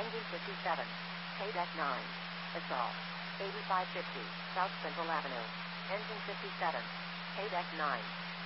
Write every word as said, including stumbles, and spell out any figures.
Engine fifty-seven. Paydeck nine. Assault. eighty-five fifty, South Central Avenue. Engine fifty-seven. Paydeck nine.